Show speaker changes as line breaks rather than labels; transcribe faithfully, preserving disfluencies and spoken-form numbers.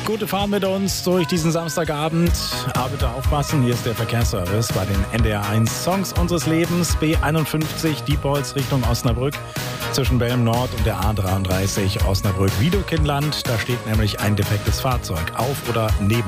Gute Fahrt mit uns durch diesen Samstagabend. Aber bitte aufpassen, hier ist der Verkehrsservice bei den N D R eins Songs unseres Lebens. B einundfünfzig, Diepholz Richtung Osnabrück. Zwischen Belm Nord und der A dreiunddreißig Osnabrück-Wiedekindland. Da steht nämlich ein defektes Fahrzeug auf oder neben